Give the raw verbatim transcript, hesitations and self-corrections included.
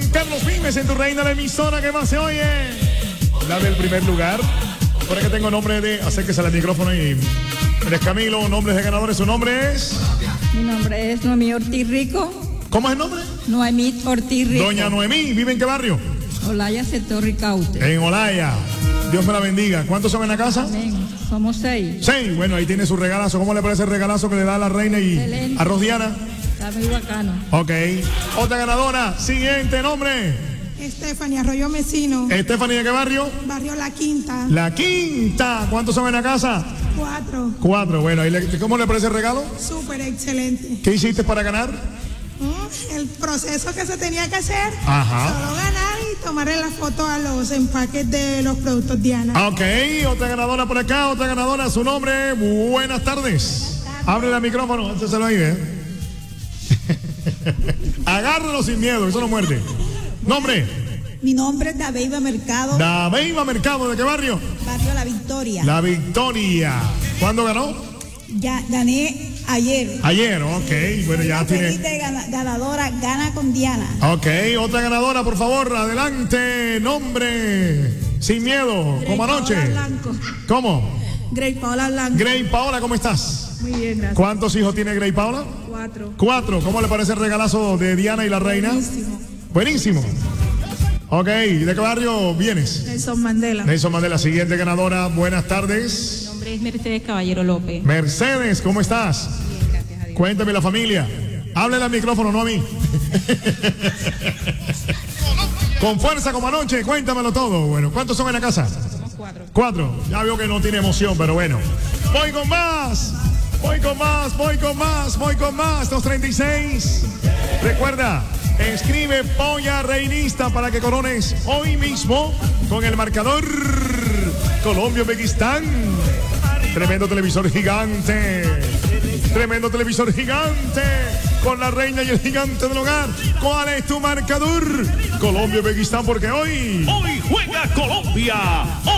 Carlos Vimes en tu reina, la emisora que más se oye. La del primer lugar. Por aquí tengo nombre de... Acérquese al micrófono y... Eres Camilo, nombres de ganadores. ¿Su nombre es? Mi nombre es Noemí Ortiz Rico. ¿Cómo es el nombre? Noemí Ortiz Rico. Doña Noemí, ¿vive en qué barrio? Olaya, sector Ricaute. En Olaya. Dios me la bendiga. ¿Cuántos son en la casa? Amén. Somos seis. Seis. Bueno, ahí tiene su regalazo. ¿Cómo le parece el regalazo que le da a la reina y Excelente. a Rosdiana? Está muy bacano. Ok. Otra ganadora. Siguiente nombre. Estefania Arroyo Mesino. Estefania, ¿de qué barrio? Barrio La Quinta. La Quinta. ¿Cuántos son en la casa? Cuatro. Cuatro. Bueno, ¿y le- ¿cómo le parece el regalo? Súper excelente. ¿Qué hiciste para ganar? Mm, El proceso que se tenía que hacer. Ajá. Solo ganar y tomarle la foto a los empaques de los productos Diana. Ok, otra ganadora por acá, otra ganadora, su nombre, buenas tardes. Abre el micrófono, este se lo ahí, ¿eh? Agárralo sin miedo, eso no muerde. Nombre, Mi nombre es Dabeiba Mercado, Dabeiba Mercado, ¿de qué barrio? barrio La Victoria. La Victoria. ¿Cuándo ganó? Ya gané ayer. Ayer, ok, bueno, ya La tiene. feliz de gana- ganadora Gana con Diana. Ok, otra ganadora, por favor, adelante, nombre, sin miedo, como anoche. ¿Cómo? Grey Paola Blanco. Grey Paola, ¿cómo estás? Muy bien, gracias. ¿Cuántos hijos tiene Grey Paola? Cuatro. Cuatro. ¿Cómo le parece el regalazo de Diana y la reina? Buenísimo. Buenísimo. Ok, ¿de qué barrio vienes? Nelson Mandela. Nelson Mandela, siguiente ganadora. Buenas tardes. Mi nombre es Mercedes Caballero López. Mercedes, ¿cómo estás? Bien, gracias a Dios. Cuéntame la familia. Háblele al micrófono, no a mí. Con fuerza como anoche, cuéntamelo todo. Bueno, ¿cuántos son en la casa? Somos cuatro. Cuatro. Ya veo que no tiene emoción, pero bueno. Voy con más. Voy con más, voy con más, voy con más. dos treinta y seis. Recuerda, escribe Polla Reinista para que corones hoy mismo con el marcador Colombia-Uzbekistán. Tremendo televisor gigante. Tremendo televisor gigante. Con la reina y el gigante del hogar. ¿Cuál es tu marcador? Colombia-Uzbekistán, porque hoy... Hoy juega Colombia.